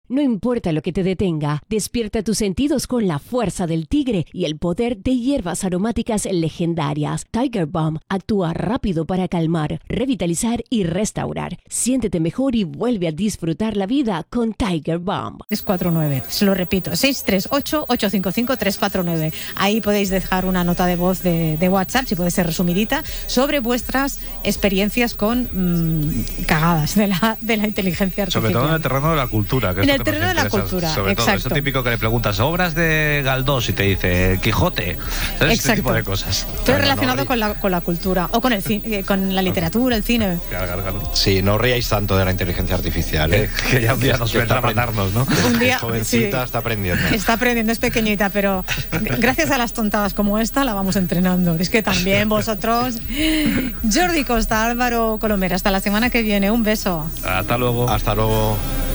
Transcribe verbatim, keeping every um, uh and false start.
No importa lo que te detenga, despierta tus sentidos con la fuerza del tigre y el poder de hierbas aromáticas legendarias. Tiger Balm actúa rápido para calmar, revitalizar y restaurar. Siéntete mejor y vuelve a disfrutar la vida con Tiger Balm. tres cuatro nueve, se lo repito, seis tres ocho, ocho cinco cinco, tres cuatro nueve. Ahí podéis dejar una nota de voz de, de WhatsApp, si puede ser resumidita, sobre vuestras experiencias con mmm, cagadas de la, de la inteligencia artificial. Sobre todo en el terreno de la cultura. Que en es el terreno de la cultura, sobre exacto. Todo, eso típico que le preguntas, obras de Galdós, y te dice Quijote. ¿Sabes? Este tipo de cosas. Todo relacionado no, con, la, con la cultura, o con el cine, con la literatura, el cine. Claro, claro, claro. Sí, no ríais tanto de la inteligencia artificial, ¿eh? Que ya un día nos vendrá a matarnos, ¿no? Un día, es jovencita, sí, está aprendiendo. Está aprendiendo, es pequeñita, pero gracias a las tontadas como esta la vamos entrenando. Es que también vosotros... Jordi Costa, Álvaro Colomera, hasta la semana que viene. Un beso. Hasta luego. Hasta luego.